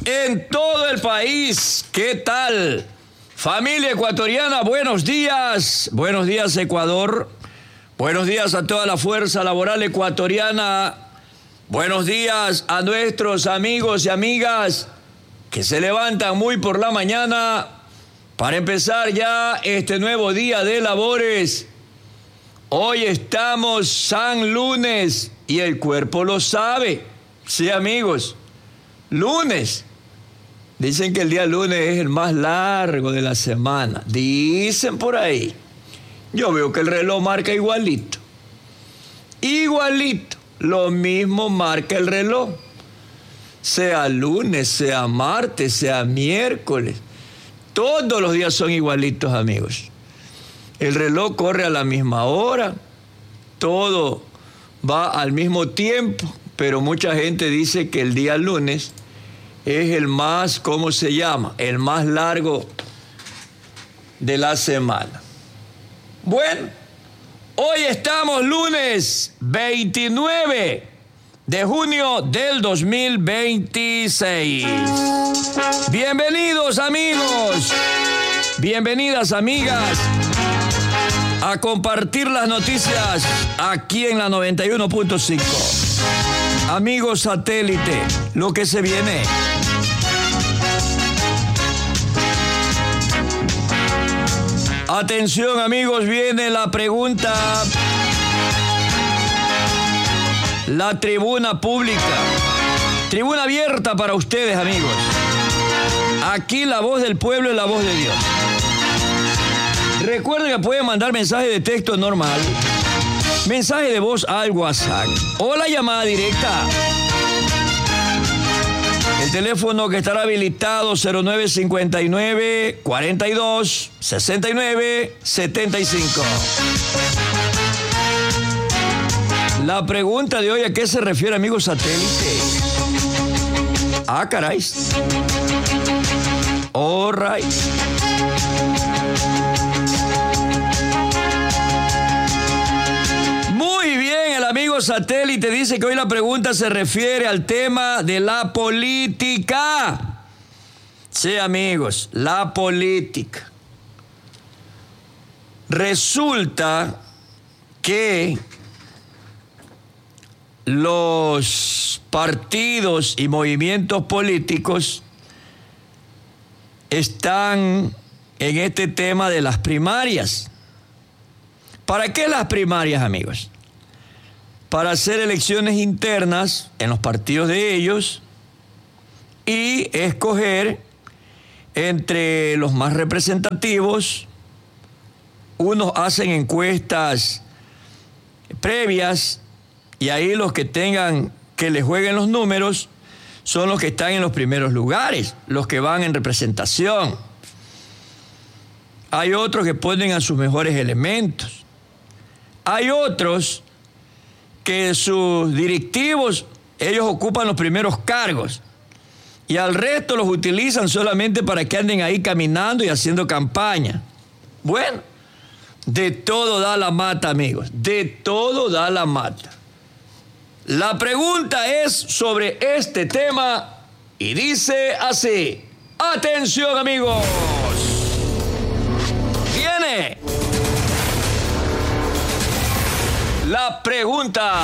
en todo el país. ¿Qué tal? Familia ecuatoriana, buenos días. Buenos días, Ecuador. Buenos días a toda la fuerza laboral ecuatoriana. Buenos días a nuestros amigos y amigas que se levantan muy por la mañana para empezar ya este nuevo día de labores. Hoy estamos San Lunes y el cuerpo lo sabe. Sí, amigos, lunes. Dicen que el día lunes es el más largo de la semana. Dicen por ahí. Yo veo que el reloj marca igualito. Igualito. Lo mismo marca el reloj. Sea lunes, sea martes, sea miércoles. Todos los días son igualitos, amigos. El reloj corre a la misma hora. Todo va al mismo tiempo. Pero mucha gente dice que el día lunes es el más, ¿cómo se llama? El más largo de la semana. Bueno, hoy estamos lunes 29 de junio del 2026. Bienvenidos, amigos. Bienvenidas, amigas, a compartir las noticias aquí en la 91.5. Amigos satélite, lo que se viene. Atención, amigos, viene la pregunta. La tribuna pública. Tribuna abierta para ustedes, amigos. Aquí la voz del pueblo es la voz de Dios. Recuerden que pueden mandar mensaje de texto normal, mensaje de voz al WhatsApp o la llamada directa. El teléfono que estará habilitado 0959 42 69 75. La pregunta de hoy, ¿a qué se refiere, amigos satélite? Ah, caray. All right. Amigo satélite dice que hoy la pregunta se refiere al tema de la política. Sí, amigos, la política. Resulta que los partidos y movimientos políticos están en este tema de las primarias. ¿Para qué las primarias, amigos? Para hacer elecciones internas en los partidos de ellos y escoger entre los más representativos. Unos hacen encuestas previas y ahí los que tengan que les jueguen los números son los que están en los primeros lugares, los que van en representación. Hay otros que ponen a sus mejores elementos. Hay otros que sus directivos, ellos ocupan los primeros cargos y al resto los utilizan solamente para que anden ahí caminando y haciendo campaña. Bueno, de todo da la mata, amigos, de todo da la mata. La pregunta es sobre este tema y dice así. Atención, amigos. Viene la pregunta.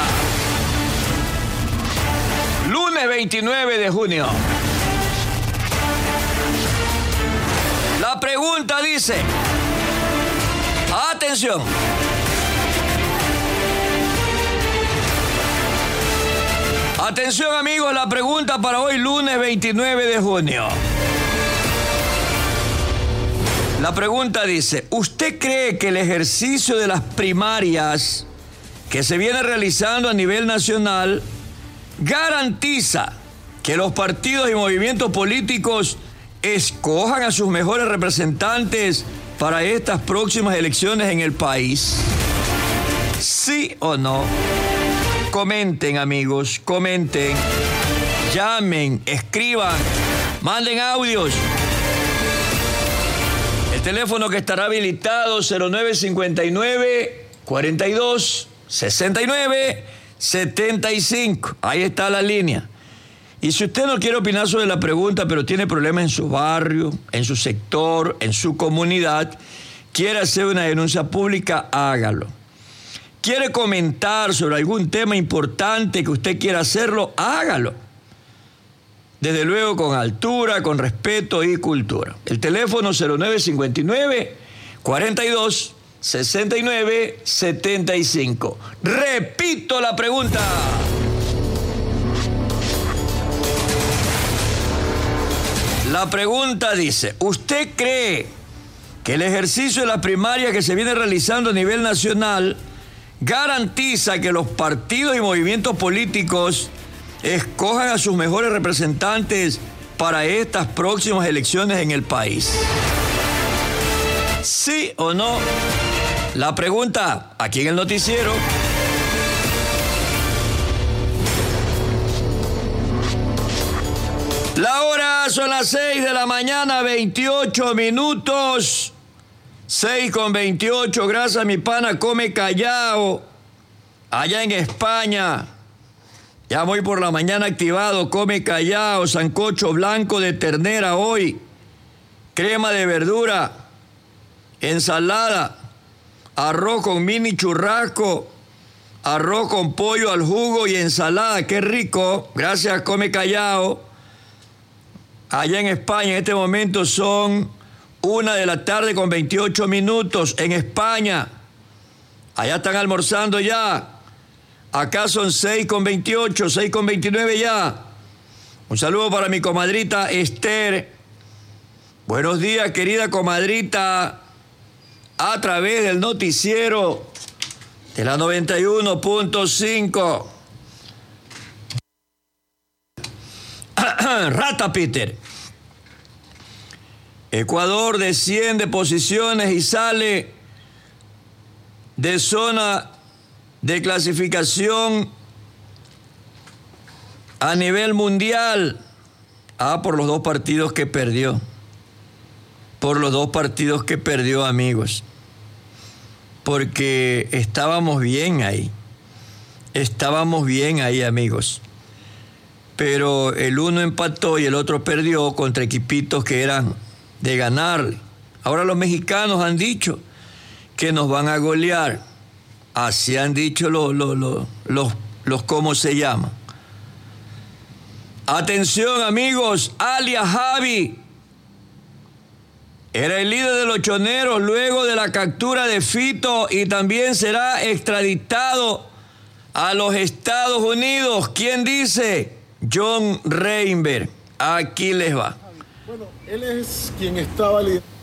Lunes 29 de junio. La pregunta dice, atención. Atención, amigos, la pregunta para hoy, lunes 29 de junio. La pregunta dice, ¿usted cree que el ejercicio de las primarias que se viene realizando a nivel nacional garantiza que los partidos y movimientos políticos escojan a sus mejores representantes para estas próximas elecciones en el país? ¿Sí o no? Comenten, amigos, comenten, llamen, escriban, manden audios. El teléfono que estará habilitado 0959 42 69 75. Ahí está la línea. Y si usted no quiere opinar sobre la pregunta, pero tiene problemas en su barrio, en su sector, en su comunidad, quiere hacer una denuncia pública, hágalo. ¿Quiere comentar sobre algún tema importante que usted quiera hacerlo? Hágalo. Desde luego con altura, con respeto y cultura. El teléfono 0959-42-69-75. Repito la pregunta. La pregunta dice, ¿usted cree que el ejercicio de la primaria que se viene realizando a nivel nacional garantiza que los partidos y movimientos políticos escojan a sus mejores representantes para estas próximas elecciones en el país? ¿Sí o no? La pregunta aquí en el noticiero. La hora son las 6 de la mañana, 28 minutos. 6:28, gracias a mi pana Come Callao, allá en España. Ya voy por la mañana activado, Come Callao, sancocho blanco de ternera hoy, crema de verdura, ensalada, arroz con mini churrasco, arroz con pollo al jugo y ensalada, qué rico, gracias Come Callao. Allá en España en este momento son 1:28 p.m. en España. Allá están almorzando ya. Acá son 6:28, 6:29 ya. Un saludo para mi comadrita Esther. Buenos días, querida comadrita. A través del noticiero de la 91.5. Rata Peter. Ecuador desciende posiciones y sale de zona de clasificación a nivel mundial. Por los dos partidos que perdió. Por los dos partidos que perdió, amigos. Porque estábamos bien ahí. Estábamos bien ahí, amigos. Pero el uno empató y el otro perdió contra equipitos que eran de ganarle. Ahora los mexicanos han dicho que nos van a golear. Así han dicho los ¿cómo se llaman? Atención, amigos, alias Javi era el líder de los choneros luego de la captura de Fito y también será extraditado a los Estados Unidos. ¿Quién dice? John Reinberg. Aquí les va. Bueno, él es quien estaba liderando.